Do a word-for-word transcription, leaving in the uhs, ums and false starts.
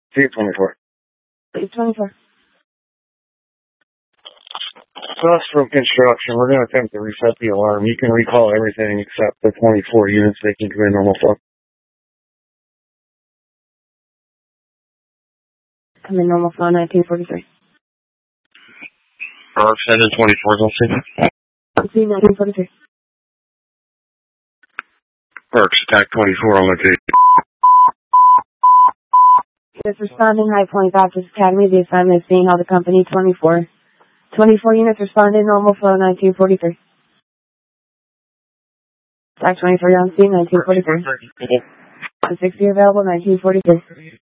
C twenty-four. C twenty-four. Sus from construction. We're going to attempt to reset the alarm. You can recall everything except the twenty-four units. They can come in normal flow. Come in normal flow, nineteen forty-three. Or send in twenty-four, don't see. C nineteen forty-three. Burks, attack twenty-four on the tape. Units responding High Point Baptist Academy. The assignment is being held at Company twenty-four. twenty-four units responding normal flow, nineteen forty-three. Attack twenty-three on C, nineteen forty-three. one sixty available, nineteen forty-three.